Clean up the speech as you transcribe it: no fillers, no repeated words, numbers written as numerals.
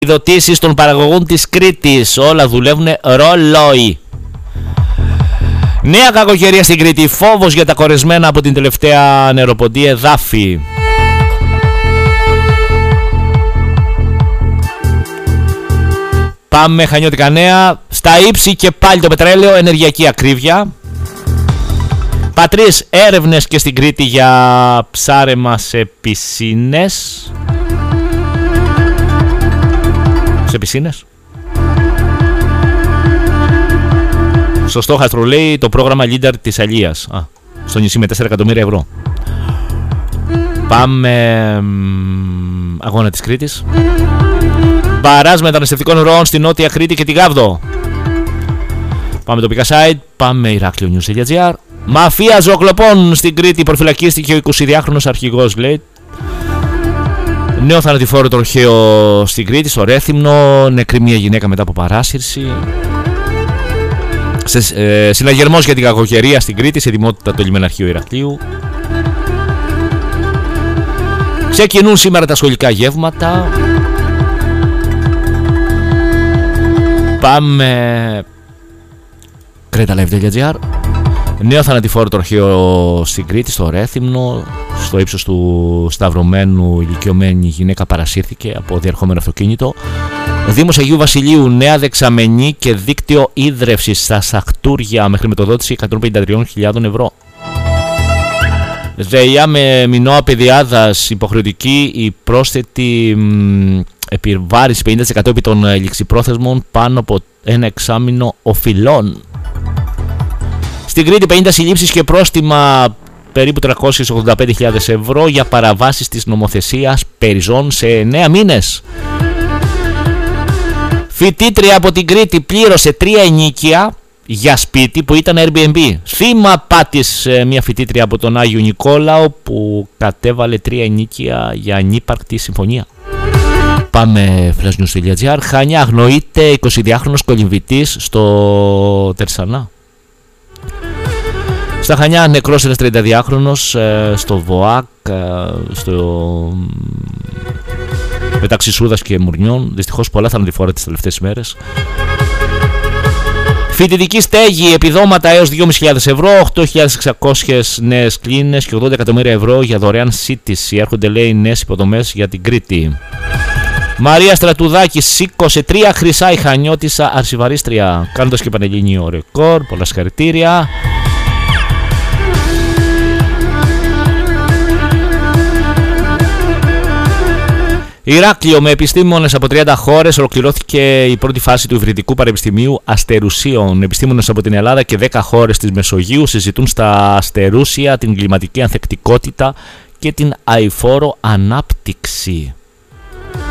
Επιδοτήσεις των παραγωγών της Κρήτης. Όλα δουλεύουν ρολόι. Νέα κακοκαιρία στην Κρήτη. Φόβος για τα κορεσμένα από την τελευταία νεροποντή εδάφη. Πάμε χανιώτικα νέα. Στα ύψη και πάλι το πετρέλαιο. Ενεργειακή ακρίβεια. Πατρίς έρευνες και στην Κρήτη για ψάρεμα σε πισίνες. Σε πισίνες. Στο στόχαστρο λέει το πρόγραμμα Leader της Αλίας. Στο νησί με 4 εκατομμύρια ευρώ. Πάμε αγώνα της Κρήτης. Μπαράζ μεταναστευτικών ροών στη Νότια Κρήτη και τη Γάβδο. Πάμε τοπικά site. Πάμε Ηράκλειο-News.gr. Μαφία ζωοκλοπών στην Κρήτη. Προφυλακίστηκε ο 22χρονος αρχηγός, λέει. Νέο θανατηφόρο τροχαίο στην Κρήτη, στο Ρέθυμνο. Νεκρή μια γυναίκα μετά από παράσυρση. Συναγερμός για την κακοκαιρία στην Κρήτη. Σε ετοιμότητα το λιμεναρχείο Ηρακλείου. Ξεκινούν σήμερα τα σχολικά γεύματα. Πάμε creta-live.gr. Νέο θανατηφόρο τροχαίο στην Κρήτη, στο Ρέθυμνο. Στο ύψος του σταυρωμένου ηλικιωμένη γυναίκα παρασύρθηκε από διερχόμενο αυτοκίνητο. Δήμος Αγίου Βασιλείου, νέα δεξαμενή και δίκτυο ίδρευσης στα Σαχτούρια με χρηματοδότηση 153.000 ευρώ. ΔΕΙΑ με μηνόα παιδιάδας υποχρεωτική, η πρόσθετη επιβάρηση 50% επί των ληξιπρόθεσμων πάνω από ένα εξάμηνο οφειλών. Στην Κρήτη 50 συλλήψεις και πρόστιμα περίπου 385.000 ευρώ για παραβάσεις της νομοθεσίας περιζών σε 9 μήνες. Φοιτήτρια από την Κρήτη πλήρωσε 3 ενοίκια για σπίτι που ήταν Airbnb. Θύμα πάτης μια φοιτήτρια από τον Άγιο Νικόλαο που κατέβαλε 3 ενοίκια για ανύπαρκτη συμφωνία. Πάμε flashnews.gr. Χανιά αγνοείται 22χρονος κολυμβητής στο Τερσανά. Στα Χανιά νεκρός ένας 32χρονος στο ΒΟΑΚ, μεταξύ Σούδας και Μουρνιών. Δυστυχώς πολλά θανατηφόρα τις τελευταίες μέρες. Φοιτητική στέγη, επιδόματα έως 2.500 ευρώ, 8.600 νέες κλίνες και 80 εκατομμύρια ευρώ για δωρεάν σύντηση. Έρχονται, λέει, νέες υποδομές για την Κρήτη. Μαρία Στρατουδάκη σήκωσε 3 χρυσά η Χανιώτισσα αρσιβαρίστρια, κάνοντας και πανελλήνιο ρεκόρ. Πολλά συγχαρητήρια. Ηράκλειο με επιστήμονες από 30 χώρες ολοκληρώθηκε η πρώτη φάση του Υβριδικού Πανεπιστημίου Αστερουσίων. Επιστήμονες από την Ελλάδα και 10 χώρες της Μεσογείου συζητούν στα αστερούσια την κλιματική ανθεκτικότητα και την αειφόρο ανάπτυξη.